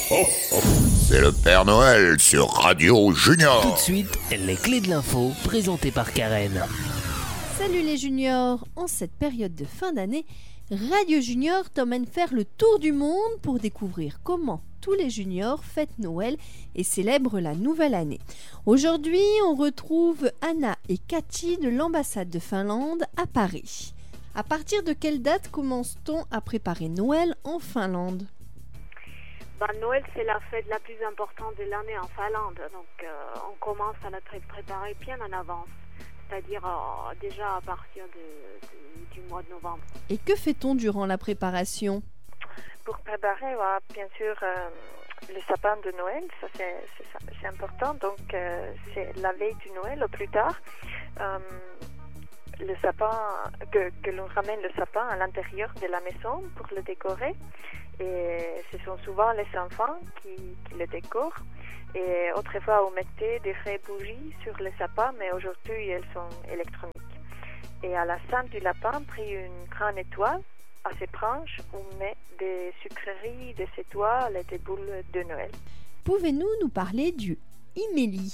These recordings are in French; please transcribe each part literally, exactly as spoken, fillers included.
ho, ho. C'est le Père Noël sur Radio Junior. Tout de suite, les clés de l'info présentées par Karen. Salut les juniors. En cette période de fin d'année, Radio Junior t'emmène faire le tour du monde pour découvrir comment tous les juniors fêtent Noël et célèbrent la nouvelle année. Aujourd'hui, on retrouve Anna et Cathy de l'ambassade de Finlande à Paris. À partir de quelle date commence-t-on à préparer Noël en Finlande ? Ben, Noël, c'est la fête la plus importante de l'année en Finlande. Donc, euh, on commence à la préparer bien en avance. C'est-à-dire euh, déjà à partir de, de, du mois de novembre. Et que fait-on durant la préparation ? Pour préparer, ouais, bien sûr, euh, le sapin de Noël, ça c'est, c'est, c'est important. Donc, euh, c'est la veille du Noël au plus tard. Euh, le sapin, que, que l'on ramène le sapin à l'intérieur de la maison pour le décorer. Et ce sont souvent les enfants qui, qui le décorent. Et autrefois, on mettait des vraies bougies sur le sapin, mais aujourd'hui, elles sont électroniques. Et à la centre du lapin, pris une grande étoile, à ses branches, on met des sucreries, des étoiles et des boules de Noël. Pouvez-vous nous parler du Iméli ?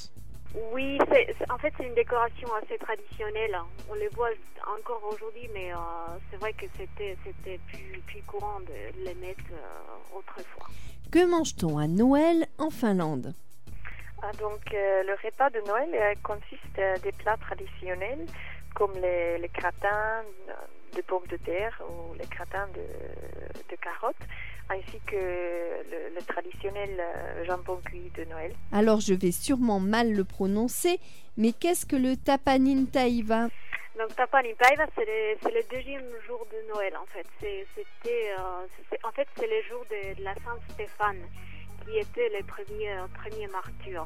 Oui, c'est, c'est, en fait, c'est une décoration assez traditionnelle. On le voit encore aujourd'hui, mais euh, c'est vrai que c'était, c'était plus, plus courant de les mettre euh, autrefois. Que mange-t-on à Noël en Finlande ? Ah, donc, euh, le repas de Noël euh, consiste euh, des plats traditionnels comme les, les gratins de pommes de terre ou les gratins de, de carottes, ainsi que le, le traditionnel euh, jambon cuit de Noël. Alors, je vais sûrement mal le prononcer, mais qu'est-ce que le Tapaninpäivä ? Donc, Tapaninpäivä, c'est le, c'est le deuxième jour de Noël, en fait. C'est, c'était, euh, c'est, en fait, c'est le jour de, de la Saint-Stéphane, qui était le premier, premier martyr.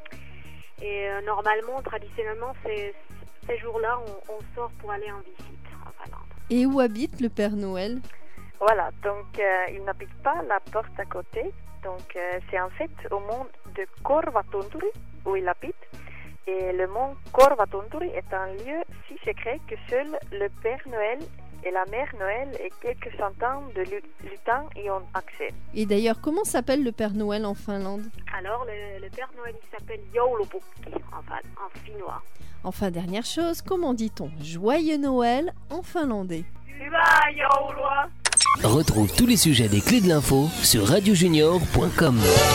Et euh, normalement, traditionnellement, c'est, ces jours-là, on, on sort pour aller en visite en Finlande. Et où habite le Père Noël ? Voilà, donc euh, il n'habite pas la porte à côté. Donc euh, c'est en fait au mont de Korvatunturi où il habite. Et le mont Korvatunturi est un lieu si secret que seul le Père Noël et la Mère Noël et quelques centaines de lutins y ont accès. Et d'ailleurs, comment s'appelle le Père Noël en Finlande ? Alors, le, le Père Noël, il s'appelle Joulupukki en, en finnois. Enfin, dernière chose, comment dit-on Joyeux Noël en finlandais ? Hyvää joulua ! Retrouve tous les sujets des clés de l'info sur radio junior point com.